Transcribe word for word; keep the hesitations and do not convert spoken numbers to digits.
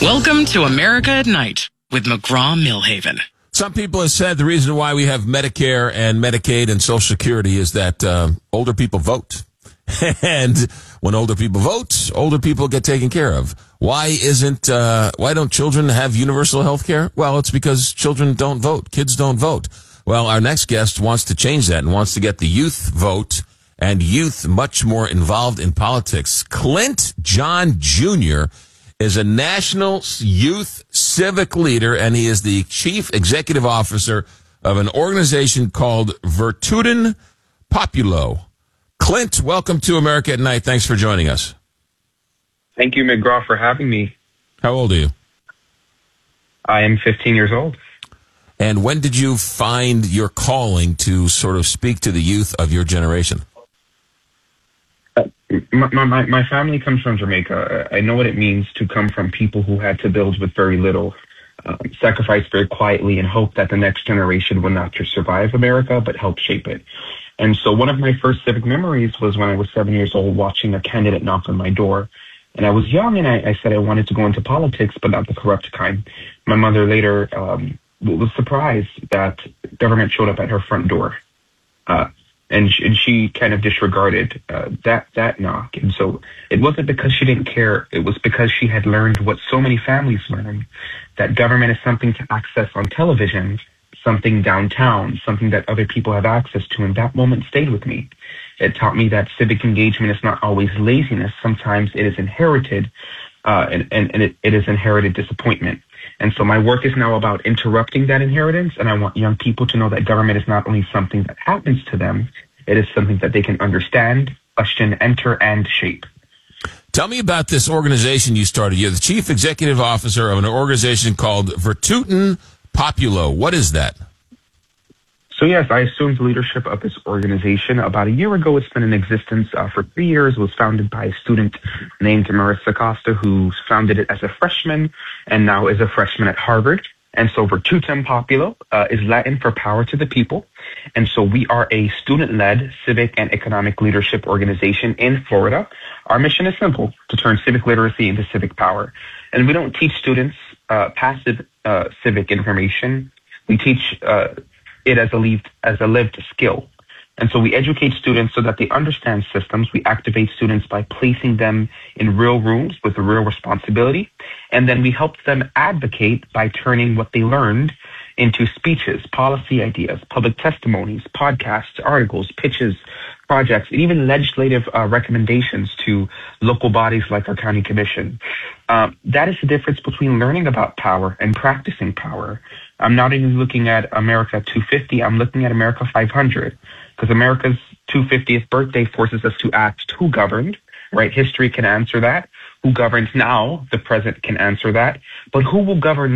Welcome to America at Night with McGraw-Milhaven. Some people have said the reason why we have Medicare and Medicaid and Social Security is that uh, older people vote. And when older people vote, older people get taken care of. Why isn't, uh, why don't children have universal health care? Well, it's because children don't vote. Kids don't vote. Well, our next guest wants to change that and wants to get the youth vote and youth much more involved in politics. Clint John Junior is a national youth civic leader, and he is the chief executive officer of an organization called Virtuten Populo. Clint, welcome to America at Night. Thanks for joining us. Thank you, McGraw, for having me. How old are you? I am fifteen years old. And when did you find your calling to sort of speak to the youth of your generation? Uh, my, my, my family comes from Jamaica. I know what it means to come from people who had to build with very little, um, sacrifice very quietly, and hope that the next generation will not just survive America, but help shape it. And so one of my first civic memories was when I was seven years old, watching a candidate knock on my door. And I was young, and I, I said I wanted to go into politics, but not the corrupt kind. My mother later um, was surprised that government showed up at her front door. Uh, and, she, and she kind of disregarded uh, that, that knock. And so it wasn't because she didn't care. It was because she had learned what so many families learn, that government is something to access on television, something downtown, something that other people have access to. And that moment stayed with me. It taught me that civic engagement is not always laziness. Sometimes it is inherited, uh, and, and, and it, it is inherited disappointment. And so my work is now about interrupting that inheritance, and I want young people to know that government is not only something that happens to them, it is something that they can understand, question, enter, and shape. Tell me about this organization you started. You're the chief executive officer of an organization called Virtuten Populo. What is that? So yes, I assumed leadership of this organization about a year ago. It's been in existence uh, for three years. It was founded by a student named Marissa Costa, who founded it as a freshman and now is a freshman at Harvard. And so Virtutem Populo uh, is Latin for power to the people. And so we are a student-led civic and economic leadership organization in Florida. Our mission is simple: to turn civic literacy into civic power. And we don't teach students uh, passive uh, civic information. We teach uh, it as a lived, as a lived skill. And so we educate students so that they understand systems. We activate students by placing them in real rooms with a real responsibility. And then we help them advocate by turning what they learned into speeches, policy ideas, public testimonies, podcasts, articles, pitches, projects, and even legislative uh, recommendations to local bodies like our county commission. Um, that is the difference between learning about power and practicing power. I'm not even looking at America two fifty. I'm looking at America five hundred, because America's two hundred fiftieth birthday forces us to ask who governed, right? History can answer that. Who governs now? The present can answer that. But who will govern